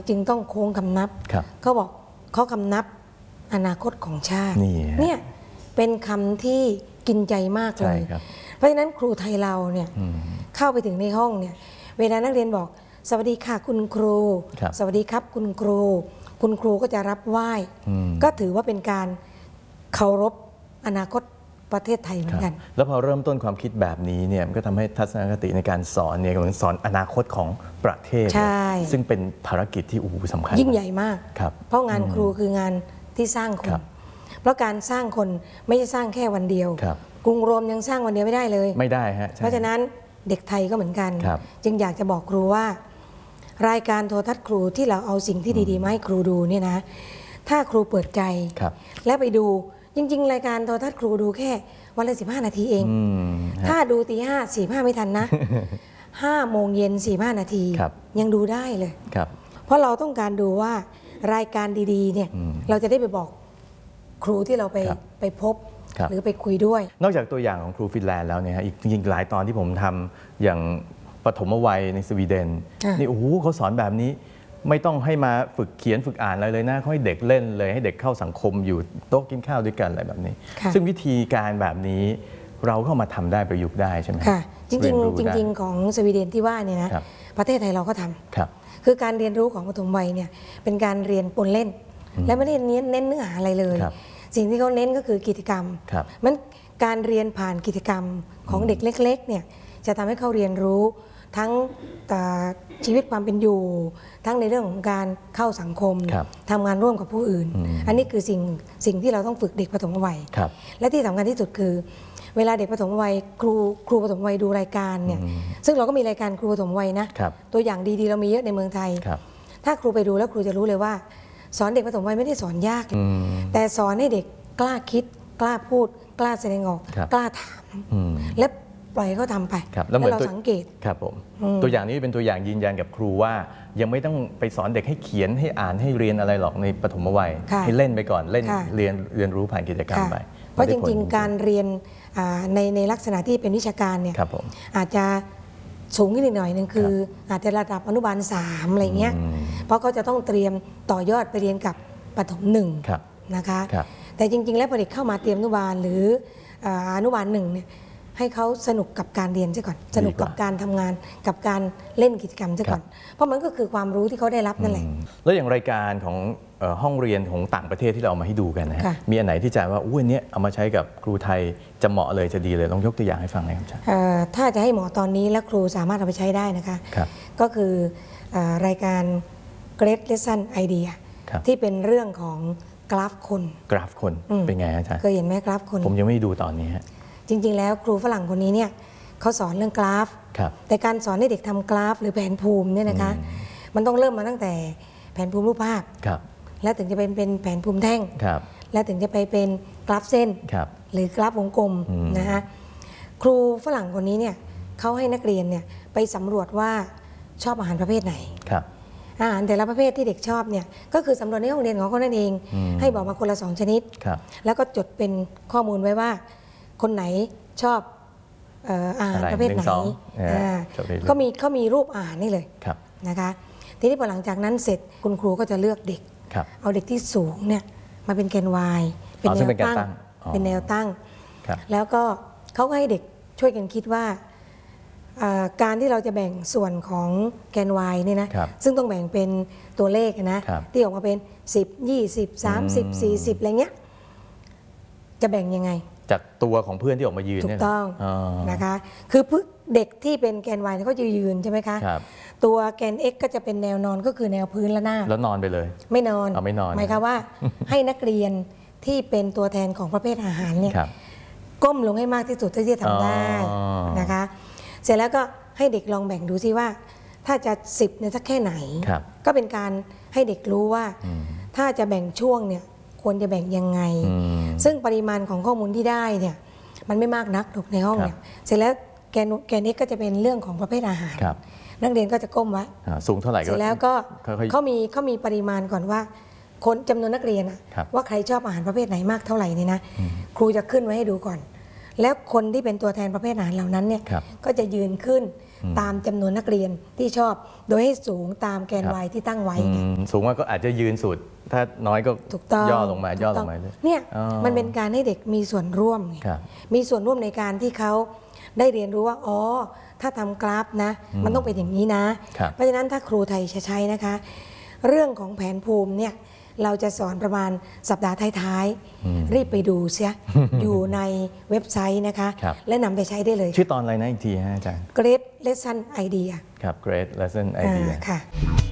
จึงต้องโค้งคำนับเขาบอกเขาคำนับอนาคตของชาติเนี่ยเป็นคำที่กินใจมากเลยเพราะฉะนั้นครูไทยเราเนี่ยเข้าไปถึงในห้องเนี่ยเวลานักเรียนบอกสวัสดีค่ะคุณครูสวัสดีครับคุณครูคุณครูก็จะรับไหว้ก็ถือว่าเป็นการเคารพอนาคตประเทศไทยเหมือนกันแล้วพอเริ่มต้นความคิดแบบนี้เนี่ยมันก็ทำให้ทัศนคติในการสอนเนี่ยกำลังสอนอนาคตของประเทศซึ่งเป็นภารกิจที่สำคัญยิ่งใหญ่มากเพราะงานครูคืองานที่สร้างคนเพราะการสร้างคนไม่ใช่สร้างแค่วันเดียวกรุงโรมยังสร้างวันเดียวไม่ได้เลยไม่ได้ฮะเพราะฉะนั้นเด็กไทยก็เหมือนกันจึงอยากจะบอกครูว่ารายการโทรทัศน์ครูที่เราเอาสิ่งที่ดีๆมาให้ครูดูเนี่ยนะถ้าครูเปิดใจและไปดูจริงๆรายการโทรทัศน์ครูดูแค่วันละ15 นาทีเองถ้าดูตี 5 45ไม่ทันนะ5 โมงเย็น45 นาทียังดูได้เลยเพราะเราต้องการดูว่ารายการดีๆเนี่ยเราจะได้ไปบอกครูที่เราไปพบหรือไปคุยด้วยนอกจากตัวอย่างของครูฟินแลนด์แล้วเนี่ยอีกจริงๆหลายตอนที่ผมทำอย่างปฐมวัยในสวีเดนนี่เขาสอนแบบนี้ไม่ต้องให้มาฝึกเขียนฝึกอ่านอะไรเลยนะเขาให้เด็กเล่นเลยให้เด็กเข้าสังคมอยู่โต๊ะกินข้าวด้วยกันอะไรแบบนี้ซึ่งวิธีการแบบนี้เราเข้ามาทำได้ประยุกต์ได้ใช่ไหมค่ะจริงของสวีเดนที่ว่าเนี่ยนะประเทศไทยเราก็ทำคือการเรียนรู้ของปฐมวัยเนี่ยเป็นการเรียนปนเล่นและไม่ได้เน้นเนื้อหาอะไรเลยสิ่งที่เขาเน้นก็คือกิจกรรมมันการเรียนผ่านกิจกรรมของเด็กเล็กๆเนี่ยจะทำให้เขาเรียนรู้ทั้งชีวิตความเป็นอยู่ทั้งในเรื่องของการเข้าสังคมทำงานร่วมกับผู้อื่นอันนี้คือสิ่งที่เราต้องฝึกเด็กปฐมวัยและที่สำคัญที่สุดคือเวลาเด็กปฐมวัยครูปฐมวัยดูรายการเนี่ยซึ่งเราก็มีรายการครูปฐมวัยนะตัวอย่างดีๆเรามีเยอะในเมืองไทยถ้าครูไปดูแล้วครูจะรู้เลยว่าสอนเด็กปฐมวัยไม่ได้สอนยากแต่สอนให้เด็กกล้าคิดกล้าพูดกล้าแสดงออกกล้าถามและปล่อยเขาทำไปแล้วเราสังเกตครับผมตัวอย่างนี้เป็นตัวอย่างยืนยันกับครูว่ายังไม่ต้องไปสอนเด็กให้เขียนให้อ่านให้เรียนอะไรหรอกในปฐมวัยให้เล่นไปก่อนเล่นเรียนรู้ผ่านกิจกรรมไปเพราะจริงๆการเรียนในลักษณะที่เป็นวิชาการเนี่ยอาจจะสูงขึ้นอีกหน่อยนึงคืออาจจะระดับอนุบาล3อะไรเงี้ยเพราะเขาจะต้องเตรียมต่อยอดไปเรียนกับปฐม1นะคะแต่จริงๆแล้วพอเด็กเข้ามาเตรียมอนุบาลหรืออนุบาล1เนี่ยให้เขาสนุกกับการเรียนซะก่อนสนุกกับการทำงานกับการเล่นกิจกรรมซะก่อนเพราะมันก็คือความรู้ที่เขาได้รับนั่นแหละแล้วอย่างรายการของห้องเรียนของต่างประเทศที่เราเอามาให้ดูกันนะมีอันไหนที่จะว่าอันนี้เอามาใช้กับครูไทยจะเหมาะเลยจะดีเลยลองยกตัวอย่างให้ฟังหน่อยครับอาจารย์ถ้าจะให้เหมาะตอนนี้และครูสามารถเอาไปใช้ได้นะคะก็คือรายการ Great Lesson Idea ที่เป็นเรื่องของกราฟคนเป็นไงอาจารย์เคยเห็นไหมกราฟคนผมยังไม่ดูตอนนี้จริงๆแล้วครูฝรั่งคนนี้เนี่ยเขาสอนเรื่องกราฟแต่การสอนให้เด็กทำกราฟหรือแผนภูมิเนี่ยนะคะมันต้องเริ่มมาตั้งแต่แผนภูมิรูปภาพและถึงจะเป็นแผนภูมิแท่งและถึงจะไปเป็นกราฟเส้นหรือกราฟวงกลมนะคะครูฝรั่งคนนี้เนี่ยเขาให้นักเรียนเนี่ยไปสำรวจว่าชอบอาหารประเภทไหนอาหารแต่ละประเภทที่เด็กชอบเนี่ยก็คือสำรวจในห้องเรียนของเขานั่นเองให้บอกมาคนละ2 ชนิดแล้วก็จดเป็นข้อมูลไว้ว่าคนไหนชอบอาหารประเภทไหนเขามีรูปอาหารนี่เลยนะคะทีนี้พอหลังจากนั้นเสร็จคุณครูก็จะเลือกเด็กเอาเด็กที่สูงเนี่ยมาเป็นแกน Y เป็นแนวตั้งแล้วก็เขาก็ให้เด็กช่วยกันคิดว่าการที่เราจะแบ่งส่วนของแกน Y เนี่ยนะซึ่งต้องแบ่งเป็นตัวเลขนะที่ออกมาเป็น10 20 30 40อะไรเงี้ยจะแบ่งยังไงจากตัวของเพื่อนที่ออกมายืนถูกต้องนะคะคือเด็กที่เป็นแกน Y เขาจะยืนใช่ไหมคะตัวแกน X ก็จะเป็นแนวนอนก็คือแนวพื้นและหน้าแล้วนอนไปเลยไม่นอนหมายความว่าให้นักเรียนที่เป็นตัวแทนของประเภทอาหารเนี่ยก้มลงให้มากที่สุดที่จะทำได้นะคะเสร็จแล้วก็ให้เด็กลองแบ่งดูซิว่าถ้าจะ10เนี่ยสักแค่ไหนก็เป็นการให้เด็กรู้ว่าถ้าจะแบ่งช่วงเนี่ยควรจะแบ่งยังไงซึ่งปริมาณของข้อมูลที่ได้เนี่ยมันไม่มากนักในห้องเนี่ยเสร็จแล้วแกนนี้ก็จะเป็นเรื่องของประเภทอาหารนักเรียนก็จะก้มไว้สูงเท่าไหร่เสร็จแล้วก็เขามีปริมาณก่อนว่าคนจำนวนนักเรียนว่าใครชอบอาหารประเภทไหนมากเท่าไหร่นี่นะครูจะขึ้นไว้ให้ดูก่อนแล้วคนที่เป็นตัวแทนประเภทอาหารเหล่านั้นเนี่ยก็จะยืนขึ้นตามจำนวนนักเรียนที่ชอบโดยให้สูงตามแกน y ที่ตั้งไว้ไงสูงมากก็อาจจะยืนสุด ถ้าน้อยก็ถูกต้องย่อลงมาย่อลงมาเนี่ยอ๋อมันเป็นการให้เด็กมีส่วนร่วมไงครับมีส่วนร่วมในการที่เขาได้เรียนรู้ว่าอ๋อถ้าทำกราฟนะมันต้องเป็นอย่างนี้นะครับเพราะฉะนั้นถ้าครูไทยจะใช้นะคะ เรื่องของแผนภูมิเนี่ยเราจะสอนประมาณสัปดาห์ท้ายๆรีบไปดูเสีย อยู่ในเว็บไซต์นะคะครับและนำไปใช้ได้เลยชื่อตอนอะไรนะอีกทีฮะอาจารย์ Great Lesson Idea ครับ Great Lesson Idea ค่ะ